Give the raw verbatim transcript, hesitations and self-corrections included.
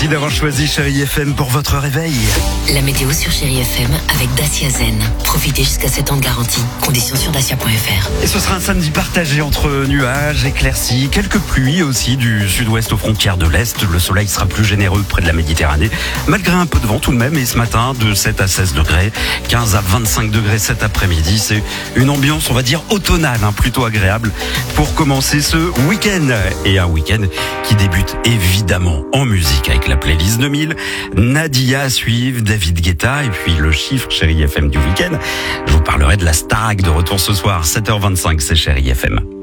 Merci d'avoir choisi Chérie F M pour votre réveil. La météo sur Chérie F M avec Dacia Zen. Profitez jusqu'à sept ans de garantie. Conditions sur dacia point f r. Et ce sera un samedi partagé entre nuages, éclaircies, quelques pluies aussi du sud-ouest aux frontières de l'Est. Le soleil sera plus généreux près de la Méditerranée, malgré un peu de vent tout de même. Et ce matin, de sept à seize degrés, quinze à vingt-cinq degrés cet après-midi. C'est une ambiance, on va dire, automnale, hein, plutôt agréable pour commencer ce week-end. Et un week-end qui débute évidemment en musique avec la playlist deux mille. Nadia à suivre, David Guetta et puis le chiffre Chérie F M du week-end. Je vous parlerai de la Starac de retour ce soir, sept heures vingt-cinq, c'est Chérie F M.